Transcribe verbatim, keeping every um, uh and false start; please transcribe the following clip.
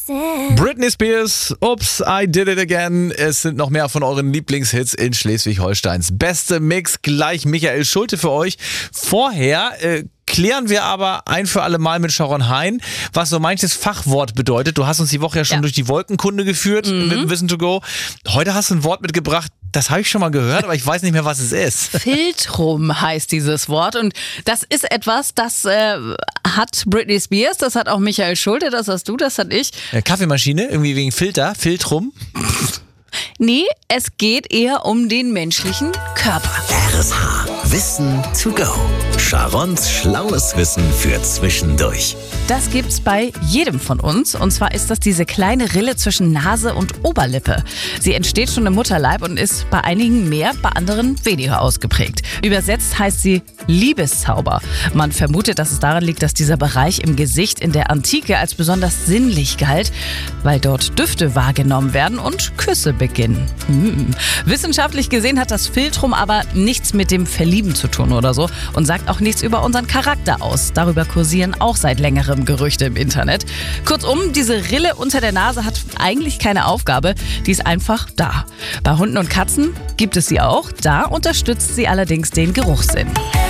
Britney Spears, Oops, I Did It Again. Es sind noch mehr von euren Lieblingshits in Schleswig-Holsteins beste Mix. Gleich Michael Schulte für euch. Vorher äh, klären wir aber ein für alle Mal mit Sharon Hein, was so manches Fachwort bedeutet. Du hast uns die Woche ja schon ja. durch die Wolkenkunde geführt mhm. mit Wissen to Go. Heute hast du ein Wort mitgebracht, das habe ich schon mal gehört, aber ich weiß nicht mehr, was es ist. Filtrum heißt dieses Wort und das ist etwas, das äh, hat Britney Spears, das hat auch Michael Schulte, das hast du, das hat ich. Ja, Kaffeemaschine, irgendwie wegen Filter, Filtrum. Nee, es geht eher um den menschlichen Körper. R S H. Wissen to go. Sharons schlaues Wissen für zwischendurch. Das gibt's bei jedem von uns. Und zwar ist das diese kleine Rille zwischen Nase und Oberlippe. Sie entsteht schon im Mutterleib und ist bei einigen mehr, bei anderen weniger ausgeprägt. Übersetzt heißt sie Liebeszauber. Man vermutet, dass es daran liegt, dass dieser Bereich im Gesicht in der Antike als besonders sinnlich galt, weil dort Düfte wahrgenommen werden und Küsse beginnen. Hm. Wissenschaftlich gesehen hat das Filtrum aber nichts mit dem Verlieben zu tun oder so und sagt auch nichts über unseren Charakter aus. Darüber kursieren auch seit längerem Gerüchte im Internet. Kurzum, diese Rille unter der Nase hat eigentlich keine Aufgabe, die ist einfach da. Bei Hunden und Katzen gibt es sie auch, da unterstützt sie allerdings den Geruchssinn.